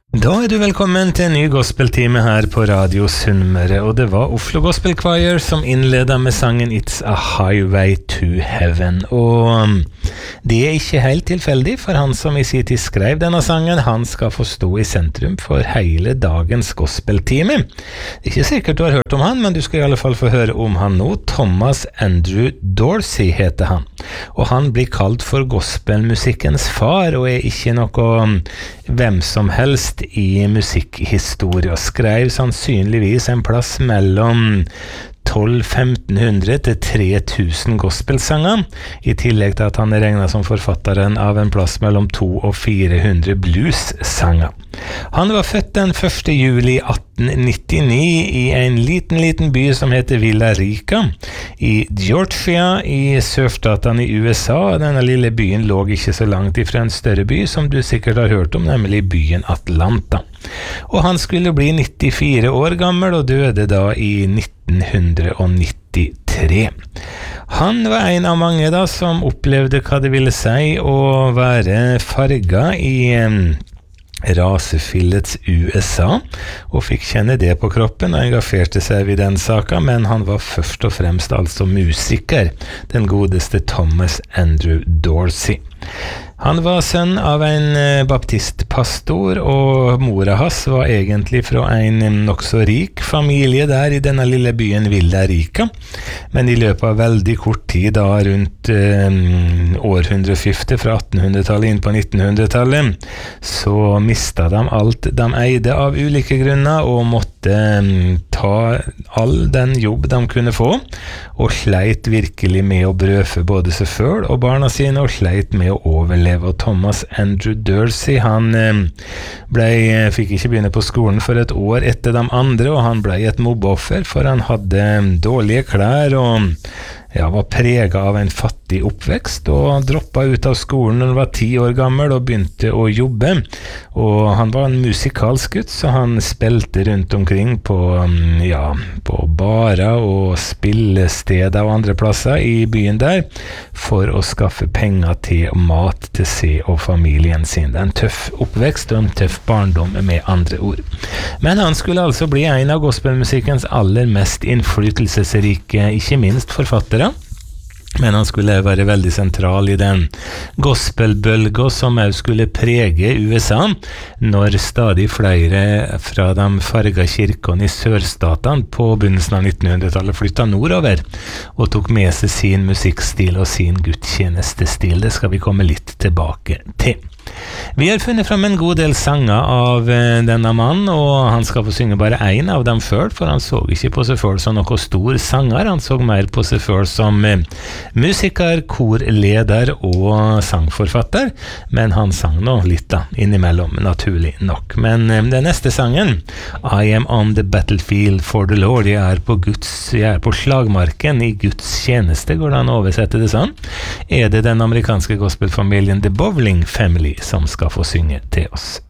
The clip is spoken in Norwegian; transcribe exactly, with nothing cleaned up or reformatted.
Da er du velkommen til en ny gospeltime her på Radio Sunnmøre, og det var Oslo Gospel Choir som innledet med sangen It's a Highway to Heaven. Og um, det er ikke helt tilfeldig, for han som i sin tid skrev denne sangen, han skal få stå i sentrum for hele dagens gospeltime. Det er ikke sikkert du har hørt om han, men du skal i alle fall få høre om han nå. Thomas Andrew Dorsey heter han, og han blir kalt for gospelmusikkens far, og er ikke noe um, hvem som helst i musikkhistorie, og skrev sannsynligvis en plass mellom tolv til femten hundre til tre tusen gospelsanger, i tillegg til at han er regnet som forfatteren av en plass mellom to og fire hundre blues-sanger. Han var født den første juli atten nittini i en liten, liten by som heter Villa Rica i Georgia i sørstatene i U S A. Denne lille byen lå ikke så langt ifra en større by som du sikkert har hørt om, nemlig byen Atlanta. Og han skulle bli nittifire år gammel og døde da i nitten nittitre. Han var en av mange da som opplevde hva det ville si å være farga i um, rasefillets U S A, og fikk kjenne det på kroppen og engasjerte seg i den saka, men han var først og fremst altså musiker, den godeste Thomas Andrew Dorsey. Han var sønn av en baptistpastor, og mora hans var egentlig fra en nok så rik familie der i denne lille byen Villa Rica, men i løpet av veldig kort tid da rundt eh, århundreskiftet fra attenhundretallet inn på nittenhundretallet, så mistet de alt de eide av ulike grunner og måtte eh, ta all den jobb de kunne få, og sleit virkelig med å brødfø både seg selv og barna sine, og sleit med å overleve. Og Thomas Andrew Dorsey, han ble, fikk ikke begynne på skolen for et år etter de andre, og han ble et mobbeoffer, for han hadde dårlige klær og ja, var preget av en fattig oppvekst, og droppet ut av skolen når han var ti år gammel og begynte å jobbe. Og han var en musikalsk gutt, så han spilte rundt omkring på, ja, på barer og spillesteder og andre plasser i byen der, for å skaffe penger til mat til seg og familien sin. Det er en tøff oppvekst og en tøff barndom med andre ord. Men han skulle altså bli en av gospelmusikkens aller mest innflytelsesrike, ikke minst forfattere. Men han skulle være veldig sentral i den gospelbølgen som også skulle prege U S A, når stadig flere fra de farga kirkene i sørstatene på begynnelsen av nittenhundretallet flyttet nordover, og tok med seg sin musikkstil og sin gudstjenestestil. Det skal vi komme litt tilbake til. Vi har funnet frem en god del sanger av denne mannen, og han skal få synge bare en av dem selv, for han så ikke på seg selv som noen stor sanger. Han så mer på seg selv som musiker, korleder og sangforfatter, men han sang nå litt da, innimellom, naturlig nok. Men den neste sangen, I am on the battlefield for the Lord, jeg er på, Guds, jeg er på slagmarken i Guds tjeneste, går det an å oversette det sånn, er det den amerikanske gospelfamilien The Bowling Family som skal få synge til oss.